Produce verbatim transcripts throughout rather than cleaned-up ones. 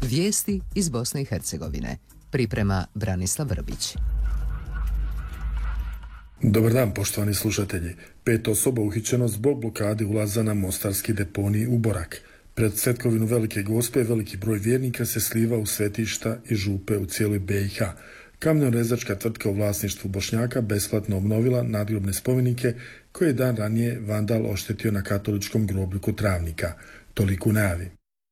Vijesti iz Bosne i Hercegovine. Priprema Branislav Vrbić. Dobar dan, poštovani slušatelji. Pet osoba uhićeno zbog blokade ulaza na mostarski deponij u Borak. Pred svetkovinu Velike Gospe veliki broj vjernika se sliva u svetišta i župe u cijeloj B i H. Kamenorezačka tvrtka u vlasništvu Bošnjaka besplatno obnovila nadgrobne spomenike koje je dan ranije vandal oštetio na katoličkom groblju kod Travnika. Toliko u najavi.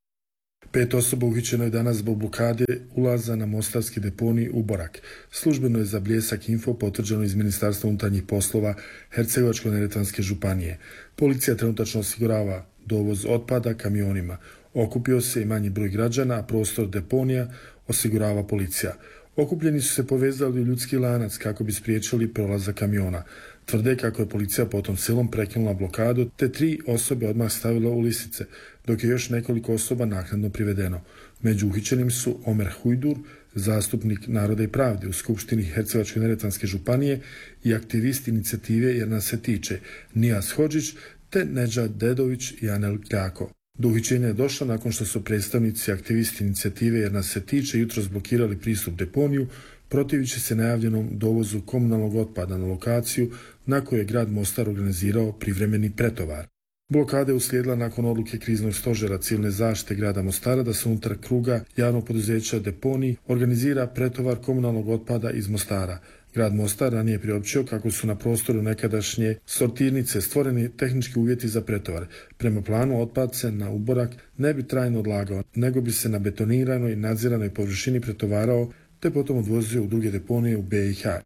Pet osoba uhićeno je danas zbog blokade ulaza na mostarski deponij u Borak. Službeno je za Bljesak Info potvrđeno iz Ministarstva unutarnjih poslova Hercegovačko-neretvanske županije. Policija trenutačno osigurava dovoz otpada kamionima. Okupio se i manji broj građana, a prostor deponija osigurava policija. Okupljeni su se povezali u ljudski lanac kako bi spriječili prolazak kamiona. Tvrde kako je policija potom silom prekinula blokadu, te tri osobe odmah stavila u lisice, dok je još nekoliko osoba naknadno privedeno. Među uhićenim su Omer Hujdur, zastupnik Naroda i pravde u Skupštini Hercegovačko-neretvanske županije i aktivist inicijative Jer nas se tiče, Nijas Hodžić, te Nedžad Dedović i Anel Kljako. Do uhićenja je došlo nakon što su predstavnici aktivisti inicijative Jer nas se tiče jutros blokirali pristup deponiju, protivići se najavljenom dovozu komunalnog otpada na lokaciju na kojoj je grad Mostar organizirao privremeni pretovar. Blokada je uslijedila nakon odluke kriznog stožera civilne zaštite grada Mostara da se unutar kruga javnog poduzeća deponij organizira pretovar komunalnog otpada iz Mostara. Grad Mostar ranije priopćio kako su na prostoru nekadašnje sortirnice stvoreni tehnički uvjeti za pretovar. Prema planu otpad se na Uborak ne bi trajno odlagao, nego bi se na betoniranoj i nadziranoj površini pretovarao te potom odvozio u druge deponije u B i H.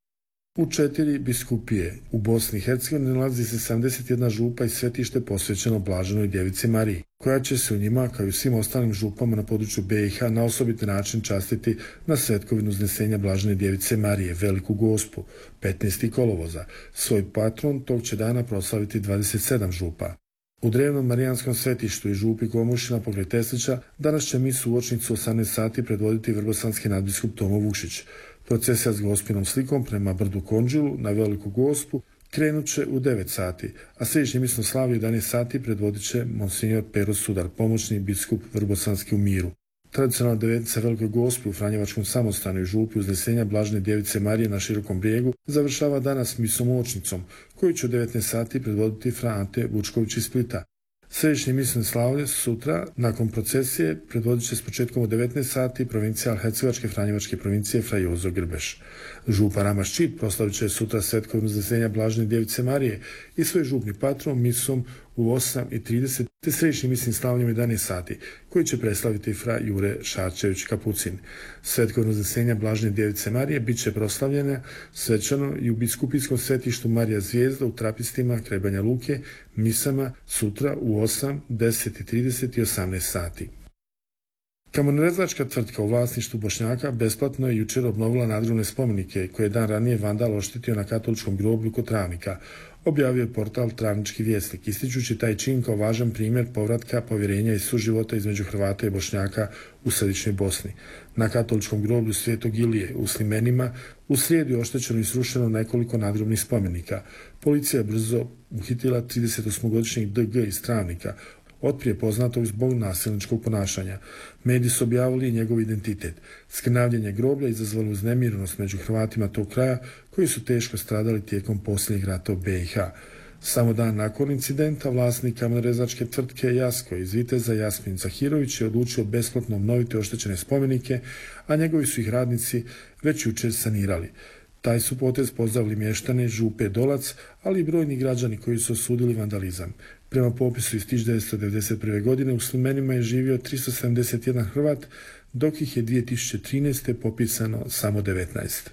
U četiri biskupije u Bosni i Hercegovini nalazi se sedamdeset jedna župa i svetište posvećeno Blaženoj Djevici Mariji, koja će se u njima, kao i u svim ostalim župama na području B i H, na osobiti način častiti na svetkovinu uznesenja Blažene Djevice Marije, Veliku Gospu, petnaestog kolovoza. Svoj patron tog će dana proslaviti dvadeset sedam župa. U drevnom Marijanskom svetištu i župi Komušina pokraj Teslića danas će misu uočnicu osamnaest sati predvoditi vrgosanski nadbiskup Tomo Vukšić. Procesija s gospinom slikom prema brdu Konđilu na Veliku Gospu krenut će u devet sati, a središnji misno slavi u jedanaest sati predvodit će monsignor Pero Sudar, pomoćni biskup vrgosanski u Miru. Tradicionalna devetnica Velikoj Gospi u Franjevačkom samostanu i župi uznesenja Blažene Djevice Marije na Širokom brijegu završava danas misom uočnicom, koju će u devetnaest sati predvoditi fra Ante Vučković iz Splita. Središnji misno slavlje sutra, nakon procesije, predvodit će s početkom u devetnaest sati provincijal Hercegovačke Franjevačke provincije fra Jozo Grbeš. Župa Rama Ščip proslavit će sutra svetkovinu uznesenja Blažene Djevice Marije i svoj župni patron misom u osam i trideset te središnji misnim slavljem u jedanaest sati, koji će preslaviti fra Jure Šarčević Kapucin. Svetkovinu uznesenja Blažene Djevice Marije bit će proslavljena svečano i u biskupijskom svetištu Marija Zvijezda u Trapistima kraj Banja Luke misama sutra u osam, deset i trideset i osamnaest sati. Kamenorezačka tvrtka u vlasništvu Bošnjaka besplatno je jučer obnovila nadgrobne spomenike koje je dan ranije vandal oštetio na katoličkom groblju kod Travnika, objavio je portal Travnički vjesnik, ističući taj čin kao važan primjer povratka povjerenja i suživota između Hrvata i Bošnjaka u središnjoj Bosni. Na katoličkom groblju Svetog Ilije u Slimenima u srijedu je oštećeno i srušeno nekoliko nadgrobnih spomenika. Policija je brzo uhitila tridesetosmogodišnjeg D G iz Travnika, otprije poznatog zbog nasilničkog ponašanja. Mediji su objavili njegov identitet. Skrnavljenje groblja izazvalo uznemirenost među Hrvatima tog kraja koji su teško stradali tijekom posljednjih rata u B i H. Samo dan nakon incidenta vlasnik kamenorezačke tvrtke Jasko iz Viteza Jasmin Zahirović je odlučio besplatno obnoviti oštećene spomenike, a njegovi su ih radnici već jučer sanirali. Taj su potez pozdravili mještane župe Dolac, ali i brojni građani koji su osudili vandalizam. Prema popisu iz tisuću devetsto devedeset prve. godine u Slimenima je živio tristo sedamdeset jedan Hrvat, dok ih je dvije tisuće trinaeste. popisano samo devetnaest.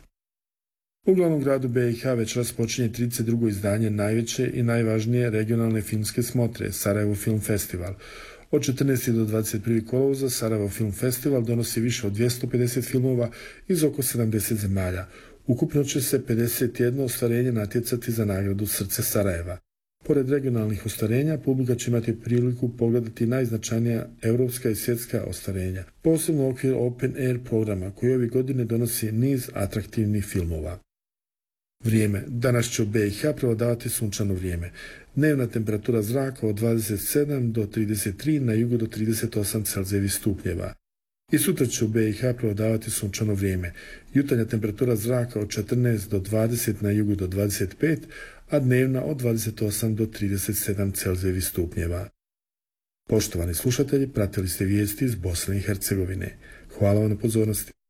U glavnom gradu B i H večeras počinje trideset drugo izdanje najveće i najvažnije regionalne filmske smotre, Sarajevo Film Festival. Od četrnaestog do dvadeset prvog kolovoza Sarajevo Film Festival donosi više od dvjesto pedeset filmova iz oko sedamdeset zemalja. Ukupno će se pedeset jedno ostvarenje natjecati za nagradu Srce Sarajeva. Pored regionalnih ostvarenja, publika će imati priliku pogledati najznačajnija europska i svjetska ostvarenja, posebno u okviru Open Air programa koji ove godine donosi niz atraktivnih filmova. Vrijeme. Danas će u B i H prevladavati sunčano vrijeme. Dnevna temperatura zraka od dvadeset sedam do trideset tri, na jugu do trideset osam Celzijevih stupnjeva. I sutra će u B i H prevladavati sunčano vrijeme. Jutarnja temperatura zraka od četrnaest do dvadeset, na jugu do dvadeset pet, a dnevna od dvadeset osam do trideset sedam Celzijevih stupnjeva. Poštovani slušatelji, pratili ste vijesti iz Bosne i Hercegovine. Hvala vam na pozornosti.